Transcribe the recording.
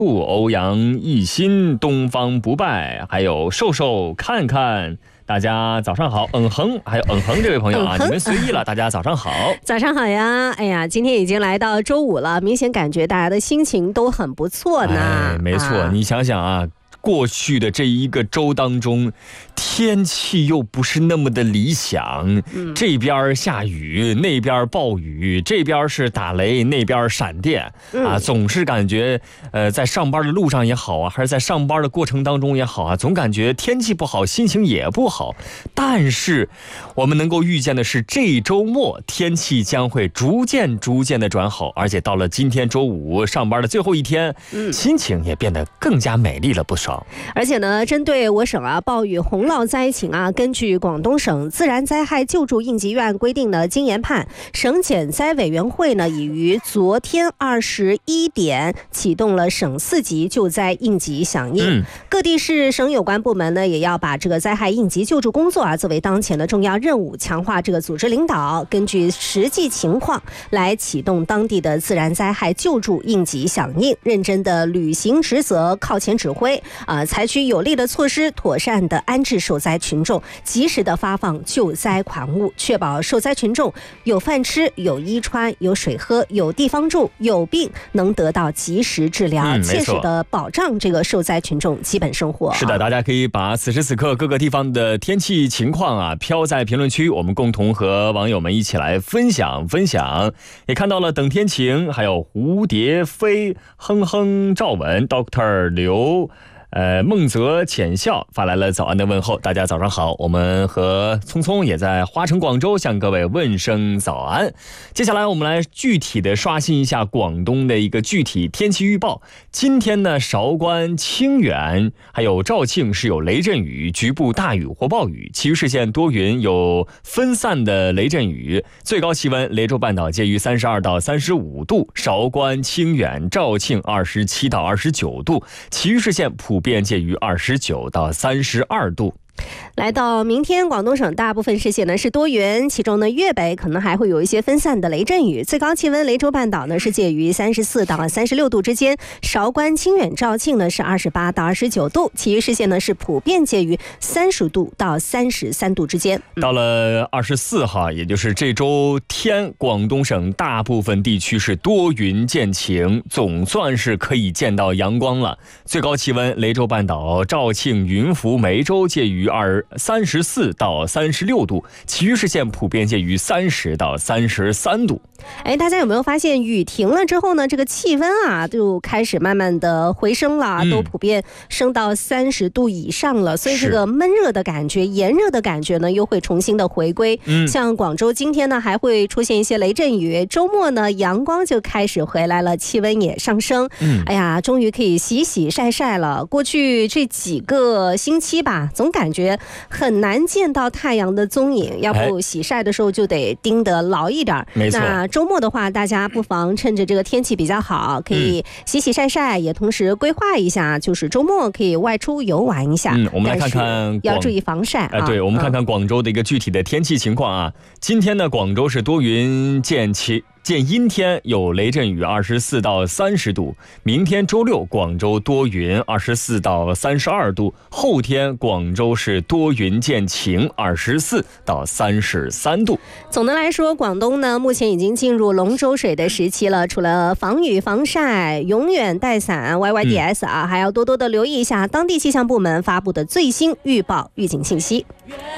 欧阳一新、东方不败，还有瘦瘦看看。大家早上好，还有这位朋友啊，你们随意了，大家早上好。 早上好呀！哎呀，今天已经来到周五了，明显感觉大家的心情都很不错呢。 没错，你想想啊。过去的这一个周当中，天气又不是那么的理想，这边下雨，那边暴雨，这边是打雷，那边闪电，总是感觉在上班的路上也好啊，还是在上班的过程当中也好啊，总感觉天气不好，心情也不好。但是我们能够预见的是，这周末天气将会逐渐的转好，而且到了今天周五上班的最后一天，心情也变得更加美丽了不少。 而且呢，针对我省暴雨洪涝灾情根据广东省自然灾害救助应急院规定的经研判，省减灾委员会呢已于昨天21点启动了省4级救灾应急响应。各地市省有关部门呢也要把这个灾害应急救助工作作为当前的重要任务，强化这个组织领导，根据实际情况来启动当地的自然灾害救助应急响应，认真的履行职责，靠前指挥。采取有力的措施，妥善的安置受灾群众，及时的发放救灾款物，确保受灾群众有饭吃、有衣穿、有水喝、有地方住，有病能得到及时治疗，切实的保障这个受灾群众基本生活。 是的，大家可以把此时此刻各个地方的天气情况飘在评论区，我们共同和网友们一起来分享。也看到了等天晴，还有蝴蝶飞、赵文、Dr. 刘。孟泽浅笑发来了早安的问候，大家早上好，我们和聪聪也在花城广州向各位问声早安。接下来我们来具体的刷新一下广东的一个具体天气预报。今天呢，韶关、清远还有肇庆是有雷阵雨，局部大雨或暴雨，其余市县多云，有分散的雷阵雨，最高气温雷州半岛介于32到35度，韶关、清远、肇庆27到29度，其余市县普遍介于29到32度。 来到明天，广东省大部分市县呢是多云，其中呢粤北可能还会有一些分散的雷阵雨，最高气温雷州半岛呢是介于34到36度之间，韶关、清远、肇庆呢是28到29度，其余市县呢是普遍介于30度到33度之间。 到了24号，也就是这周天，广东省大部分地区是多云见晴，总算是可以见到阳光了。最高气温雷州半岛、肇庆、云浮、梅州介于34到36度，其余市县普遍介于30到33度。 大家有没有发现雨停了之后呢，这个气温就开始慢慢的回升了，都普遍升到30度以上了，所以这个闷热的感觉、炎热的感觉呢又会重新的回归。像广州今天呢还会出现一些雷阵雨，周末呢阳光就开始回来了，气温也上升。哎呀，终于可以洗洗晒晒了。过去这几个星期吧，总感觉很难见到太阳的踪影，要不洗晒的时候就得盯得牢一点。 没错。 那周末的话，大家不妨趁着这个天气比较好，可以洗洗晒晒，也同时规划一下，就是周末可以外出游玩一下。 我们来看看， 要注意防晒对，我们看看广州的一个具体的天气情况今天呢，广州是多云见阴天，有雷阵雨，24到30度。明天周六，广州多云，24到32度。后天广州是多云见晴，24到33度。 总的来说，广东呢目前已经进入龙舟水的时期了，除了防雨防晒，永远带伞 YYDS 还要多多的留意一下当地气象部门发布的最新预报预警信息。